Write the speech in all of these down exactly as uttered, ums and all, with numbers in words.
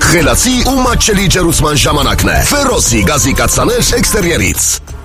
Խելացի ու մատչելի ջերուցման ժամանակն է։ Ֆերոսի գազի կաթսաներ էքստերիերից։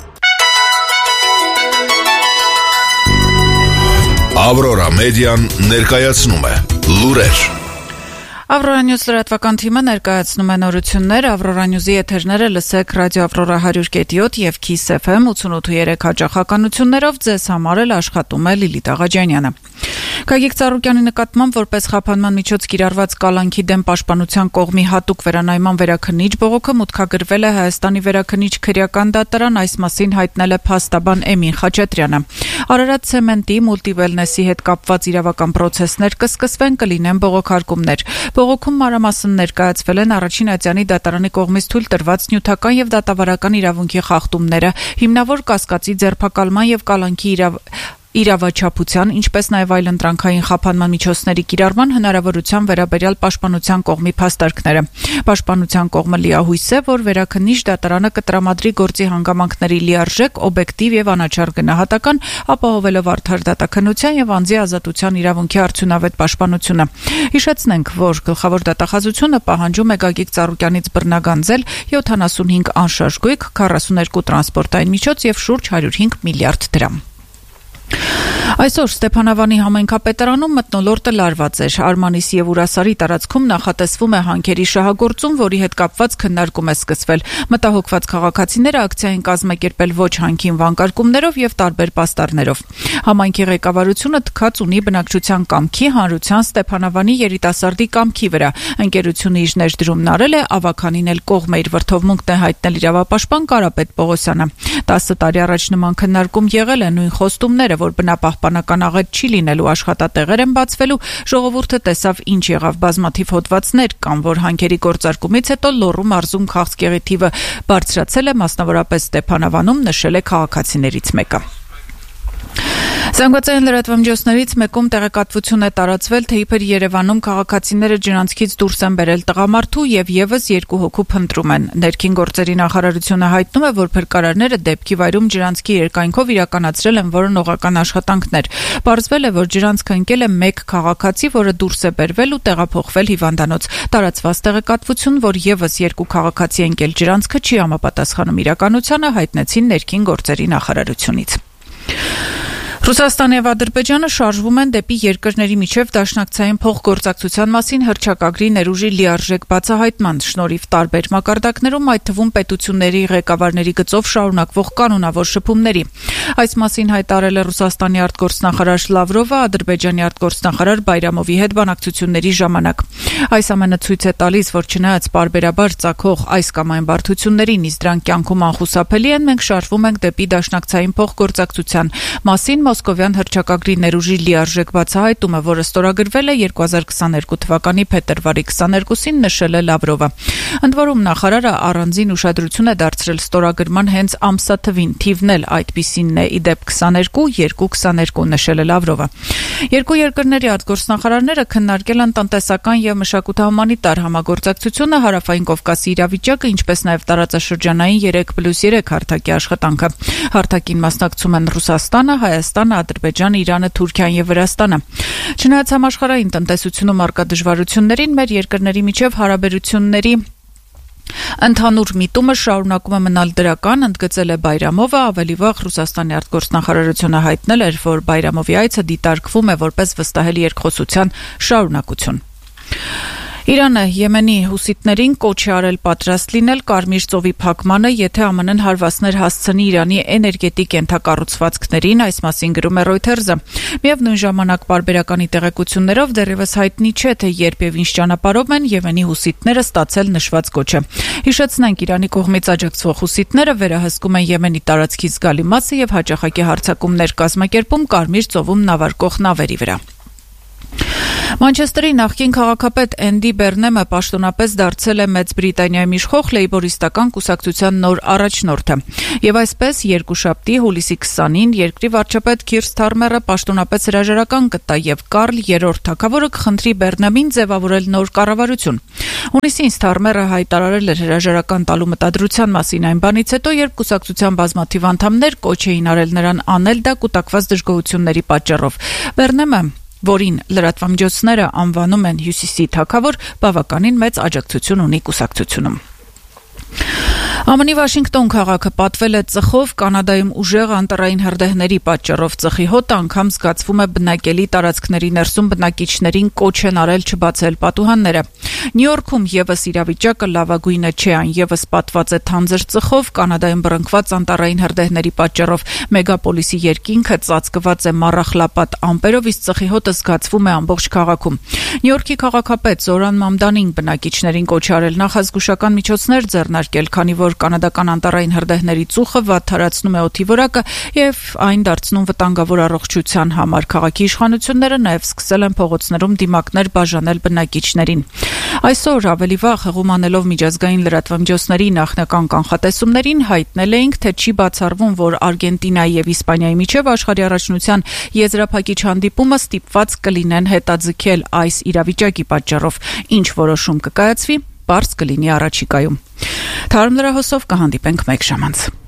Ավրորա մեդիան ներկայացնում է լուրեր։ Ավրորա Նյուզ լրատվական թիմը ներկայացնում է նորություններ, Ավրորա Նյուզի եթերները լսեք ռադիո Ավրորա one point seven եւ Kiss F M ութանոթ point three հաճախականություններով, ձեզ համար էլ աշխատում է Լիլիթ Աղաջանյանը։ Գագիկ Ծառուկյանի նկատմամբ որպես խափանման միջոց կիրառված կալանքի դեմ պաշտպանության կողմի հատուկ վերանայման վերաքննիչ բողոքը մուտքագրվել է Հայաստանի վերաքննիչ քրեական դատարան, այս մասին հայտնել է փաստաբան Էմին Խաչատրյանը։ Արարատ ցեմենտի մուլտիվելնեսի հետ կապված իրավական պրոցեսներ կսկսվեն, կլինեն բողոքարկումներ։ Բողոքում մանրամասն ներկայացվել են առաջին ատյանի դատարանի կողմից թույլ տրված նյութական եւ դատավարական իրավունքի խախտումները, հիմնավոր կասկածի ձերբակալման եւ կալանքի իրավ իրավաչափության, ինչպես նաև այլ ընտրանքային խափանման միջոցների կիրառման հնարավորության վերաբերյալ պաշտպանության կողմի փաստարկները։ Պաշտպանության կողմը լիահույս է, որ վերաքննիչ դատարանը կտրամադրի գործի հանգամանքների լիարժեք, օբյեկտիվ եւ անաչառ գնահատական, ապահովելով արդար դատաքննության եւ անձի ազատության իրավունքի արդյունավետ պաշտպանությունը։ Հիշեցնենք, որ գլխավոր դատախազությունը պահանջում է Գագիկ Ծառուկյանից բռնագանձել յոթանասունհինգ անշարժ գույք, քառասուներկու տրանսպորտային միջոց եւ շուրջ one hundred five միլիարդ դրամ։ Այսօր Ստեփանավանի համայնքապետարանում մթնոլորտը լարված էր։ Արմանիսի եւ Ուրասարի տարածքում նախատեսվում է հանքերի շահագործում, որի հետ կապված քննարկում է սկսվել։ Մտահոգված քաղաքացիները ակցիային կազմակերպել ոչ հանքին վանկարկումներով եւ տարբեր պաստառներով։ Համայնքի ղեկավարությունը թքած ունի բնակչության կամքի, հանրության, Ստեփանավանի երիտասարդի կամքի վրա։ Ընկերությունը իր ներդրումն արել է, ավականին էլ կողմ է իր վրթովմունքն է հայտնել իրավապաշտպան Կարապետ Պողոսյանը։ տասը տարի առաջ նման քննարկում եղել է, նույն խոստումները, որ բնապահպանական աղետ չի լինելու, աշխատատեղեր են բացվելու, ժողովուրդը տեսավ ինչ եղավ, բազմաթիվ հոդվածներ կան, որ հանքերի գործարկումից հետո Լոռու մարզում քաղցկեղի թիվը բարձրացել է, մասնավորապես Ստեփանավանում, նշել է քաղաքացիներից մեկը։ Զանգվածային լրատվամիջոցներից մեկում տեղեկատվություն է տարածվել, թե իբր Երևանում քաղաքացիները ջրանցքից դուրս են բերել տղամարդու եւ եւս երկու հոգու փնտրում են։ Ներքին գործերի նախարարությունը հայտնում է, որ փրկարարները դեպքի վայրում ջրանցքի երկայնքով իրականացրել են որոնողական աշխատանքներ։ Պարզվել է, որ ջրանցքը ընկել է մեկ քաղաքացի, որը դուրս է բերվել ու տեղափոխվել հիվանդանոց։ Տարածված տեղեկատվություն, որ եւս երկու քաղաքացի ընկել ջրանցքը չի համապատասխանում իրականությանը, հայտնեցին ներքին գործերի նախարարությունից։ Ռուսաստանը եւ Ադրբեջանը շարժվում են դեպի երկրների միջև դաշնակցային փոխգործակցության մասին հռչակագրի ներուժի լիարժեք բացահայտման շնորհիվ տարբեր մակարդակներում, այդ թվում պետությունների ղեկավարների գծով շարունակվող կանոնավոր շփումների։ Այս մասին հայտարարել է Ռուսաստանի արտգործնախարար Լավրովը Ադրբեջանի արտգործնախարար Բայրամովի հետ բանակցությունների ժամանակ։ Այս ամենը ցույց է տալիս, որ չնայած պարբերաբար ծագող այս կամ այն բարդություններին, իսկ դրանք կյանքում անխուսափելի են, մենք շարժվում ենք դեպի դաշնակցային փոխգործակցության մասին Մոսկովյան հռչակագրի ներուժի լիարժեք բացահայտումը, որը ստորագրվել է երկու հազար քսաներկու թվականի փետրվարի քսաներկուսին, նշել է Լավրովը։ Ընդ որում նախարարը առանձին ուշադրություն է դարձրել ստորագրման հենց ամսաթվին, թիվն էլ այդպիսինն է, իդեպ քսաներկու, երկու քսաներկու, նշել է Լավրովը։ Երկու երկրների արտգործնախարարները քննարկել են տնտեսական եւ մշակութահումանիտար համագործակցությունը, Հարավային Կովկասի իրավիճակը, ինչպես նաեւ տարածաշրջանային three plus three հարթակի աշխատանքը։ Հարթակին մասնակցում են Ռուսաստանը, Հայաստանը, Ադրբեջանը, Իրանը, Թուրքիան եւ Վրաստանը։ Չնայած համաշխարհային տնտեսությունում առկա դժվարություններին, մեր երկրների միջև հարաբերությունների ընդհանուր միտումը շարունակում է մնալ դրական, ընդգծել է Բայրամովը, ավելի վաղ Ռուսաստանի արտգործնախարարությունը հայտնել էր, որ Բայրամովի այցը դիտարկվում է որպես վստահելի երկխոսության շարունակություն։ Իրանը Եմենի հուսիտներին կոչ է արել պատրաստ լինել Կարմիր ծովի փակմանը, եթե ԱՄՆ-ն հարվածներ հասցնի Իրանի էներգետիկ ենթակառուցվածքներին, այս մասին գրում է Reuters-ը։ Միևնույն ժամանակ պարբերականի տեղեկություններով դեռևս հայտնի չէ, թե երբ եւ ինչ ճանապարհով են Եմենի հուսիտները ստացել նշված կոչը։ Հիշեցնենք, Իրանի կողմից աջակցվող հուսիտները վերահսկում են Եմենի տարածքի զգալի մասը եւ հաճախակի հարձակումներ կազմակերպում Կարմիր ծովում նավարկող նավերի վրա։ Մանչեսթերի նախկին քաղաքապետ Էնդի Բերնեմը պաշտոնապես դարձել է Մեծ Բրիտանիայում իշխող լեյբորիստական կուսակցության նոր առաջնորդը։ Եվ այսպես երկուշաբթի հուլիսի քսանին երկրի վարչապետ Քիր Սթարմերը պաշտոնապես հրաժարական կտա եւ Կարլ երրորդ թագավորը կխնդրի Բերնեմին ձևավորել նոր կառավարություն։ Հունիսին Սթարմերը հայտարարել էր հրաժարական տալու մտադրության մասին այն բանից հետո, երբ կուսակցության բազմաթիվ անդամներ կոչ էին արել նրան անել դա կուտակված դժգոհությունների պատճառով։ Բերնեմը որին լրատվամիջոցները անվանում են Հյուսիսի թագավոր, բավականին մեծ աջակցություն ունի կուսակցությունում։ ԱՄՆ-ի Վաշինգտոն քաղաքը պատվել է ծխով, Կանադայում ուժեղ անտառային հրդեհների պատճառով ծխի հոտը անգամ զգացվում է բնակելի տարածքների ներսում բնակիչներին կոչ են արել չբացել պատուհանները։ Նյու Յորքում եւս իրավիճակը լավագույնը չէ, այն եւս պատված է թանձր ծխով, Կանադայում բռնկված անտառային հրդեհների պատճառով մեգապոլիսի երկինքը ծածկված է մառախլապատ ամպերով, իսկ ծխի հոտը զգացվում է ամբողջ քաղաքում։ Նյու Յորքի քաղաքապետ Զորան Մամդանին բնակիչներին կոչ արել նախազգուշական միջոցներ ձեռնարկել, քանի որ կանադական անտառային հրդեհների ծուխը վատթարացնում է օդի որակը եւ այն դարձնում վտանգավոր առողջության համար։ Քաղաքի իշխանությունները նաեւ սկսել են փողոցներում դիմակներ բաժանել բնակիչներին։ Այսօր ավելի վաղ հղում անելով միջազգային լրատվամիջոցների նախնական կանխատեսումներին հայտնել էինք, թե չի բացառվում, որ Արգենտինայի եւ Իսպանիայի միջև աշխարհի առաջնության եզրափակիչ հանդիպումը ստիպված կլինեն հետաձգել այս իրավիճակի պատճառով։ Ինչ որոշում կկայացվի, պարզ կլինի առաջիկայում։ Թարմ լրահոսով կհանդիպենք մեկ ժամ անց։